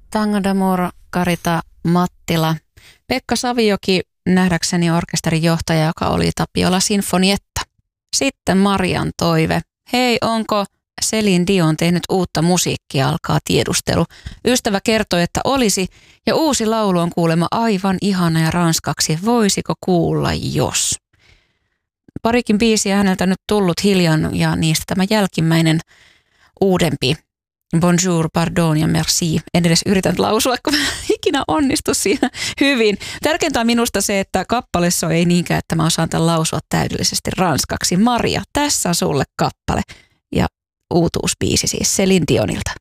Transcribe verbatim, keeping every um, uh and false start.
Tango d'Amor, Karita Mattila. Pekka Savioki, nähdäkseni orkesterin johtaja, joka oli Tapiola Sinfonietta. Sitten Marian toive. Hei, onko Céline Dion tehnyt uutta musiikkia, alkaa tiedustelu. Ystävä kertoi, että olisi, ja uusi laulu on kuulemma aivan ihana ja ranskaksi. Voisiko kuulla, jos? Parikin biisiä häneltä nyt tullut hiljan, ja niistä tämä jälkimmäinen uudempi. Bonjour, pardon ja merci. En edes yritän lausua, kun mä ikinä onnistu siinä hyvin. Tärkeintä on minusta se, että kappaleessa ei niinkään, että mä osaan tämän lausua täydellisesti ranskaksi. Maria, tässä on sulle kappale. Ja uutuusbiisi siis Céline Dionilta.